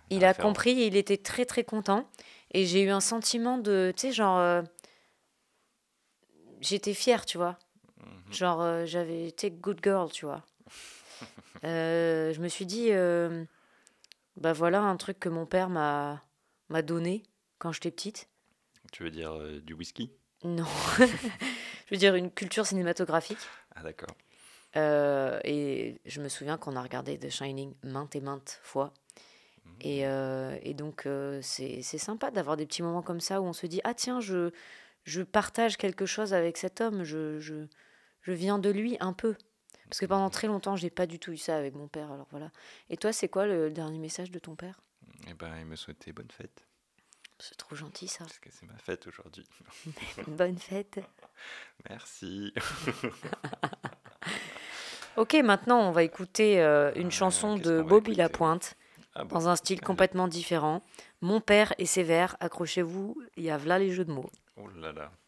la Il a référence. compris, il était très très content. Et j'ai eu un sentiment de, tu sais, genre, j'étais fière, tu vois. Mhm. Genre, j'avais été good girl, tu vois. Je me suis dit, bah voilà un truc que mon père m'a donné quand j'étais petite. Tu veux dire du whisky? Non, je veux dire une culture cinématographique. Ah d'accord. Et je me souviens qu'on a regardé The Shining maintes et maintes fois. Et donc, c'est sympa d'avoir des petits moments comme ça où on se dit, ah tiens, je partage quelque chose avec cet homme, je viens de lui un peu. Parce que pendant Mhm. très longtemps, j'ai pas du tout eu ça avec mon père, alors voilà. Et toi, c'est quoi le dernier message de ton père? Eh ben, il me souhaitait bonne fête, C'est trop gentil ça. parce que c'est ma fête aujourd'hui. Bonne fête. Merci. Ok, maintenant on va écouter une chanson Qu'est-ce de qu'on va Bobby écouter? Lapointe Ah bon, dans un style allez. complètement différent. Mon père et ses vers, accrochez-vous, il y a là les jeux de mots. Oh là là.